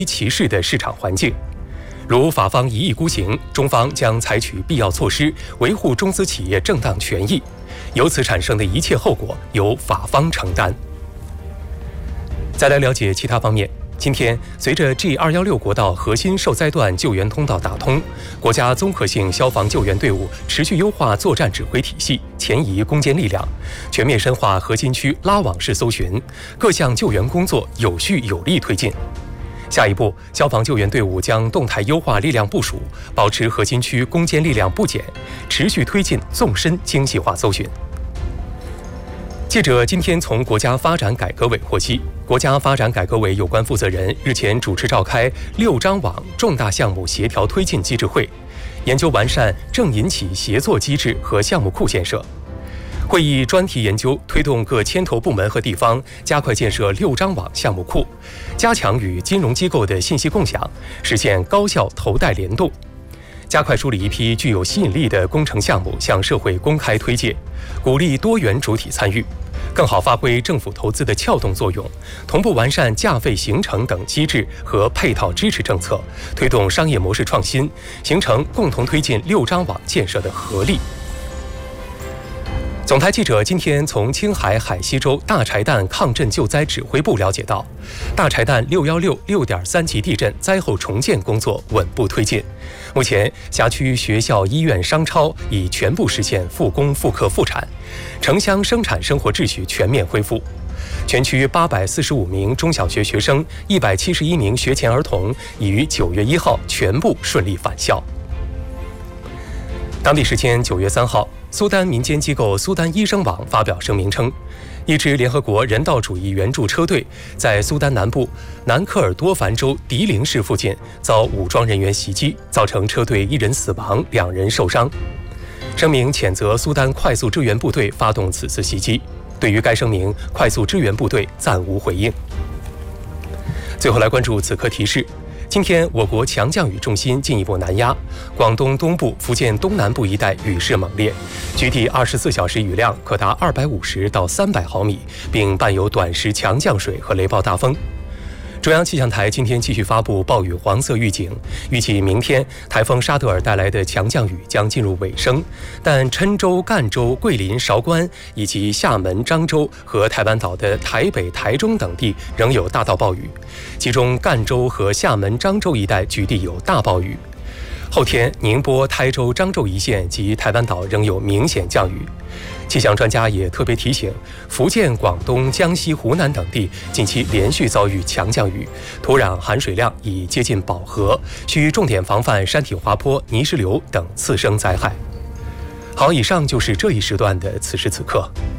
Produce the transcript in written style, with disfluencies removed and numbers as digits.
歧视的市场环境。如法方一意孤行，中方将采取必要措施维护中资企业正当权益，由此产生的一切后果由法方承担。再来了解其他方面。今天，随着 G216 国道核心受灾段救援通道打通，国家综合性消防救援队伍持续优化作战指挥体系，前移攻坚力量，全面深化核心区拉网式搜寻，各项救援工作有序有力推进。下一步，消防救援队伍将动态优化力量部署，保持核心区攻坚力量不减，持续推进纵深精细化搜寻。记者今天从国家发展改革委获悉，国家发展改革委有关负责人日前主持召开6张网重大项目协调推进机制会，研究完善政银企协作机制和项目库建设。会议专题研究推动各牵头部门和地方加快建设6张网项目库，加强与金融机构的信息共享，实现高效头贷联动。加快梳理一批具有吸引力的工程项目向社会公开推介，鼓励多元主体参与，更好发挥政府投资的撬动作用，同步完善价费形成等机制和配套支持政策，推动商业模式创新，形成共同推进6张网建设的合力。总台记者今天从青海海西州大柴旦抗震救灾指挥部了解到，大柴旦616 6.3级地震灾后重建工作稳步推进，目前辖区学校、医院、商超已全部实现复工复课复产，城乡生产生活秩序全面恢复。全区845名中小学学生、171名学前儿童已于9月1号全部顺利返校。当地时间9月3号，苏丹民间机构苏丹医生网发表声明称，一支联合国人道主义援助车队在苏丹南部南科尔多凡州迪灵市附近遭武装人员袭击，造成车队1人死亡，2人受伤。声明谴责苏丹快速支援部队发动此次袭击，对于该声明，快速支援部队暂无回应。最后来关注此刻提示。今天，我国强降雨重心进一步南压，广东东部、福建东南部一带雨势猛烈，局地24小时雨量可达250到300毫米，并伴有短时强降水和雷暴大风。中央气象台今天继续发布暴雨黄色预警，预计明天台风沙德尔带来的强降雨将进入尾声，但郴州、赣州、桂林、韶关以及厦门、漳州和台湾岛的台北、台中等地仍有大到暴雨，其中赣州和厦门、漳州一带局地有大暴雨。后天，宁波、台州、漳州一线及台湾岛仍有明显降雨。气象专家也特别提醒，福建、广东、江西、湖南等地近期连续遭遇强降雨，土壤含水量已接近饱和，需重点防范山体滑坡、泥石流等次生灾害。好，以上就是这一时段的此时此刻。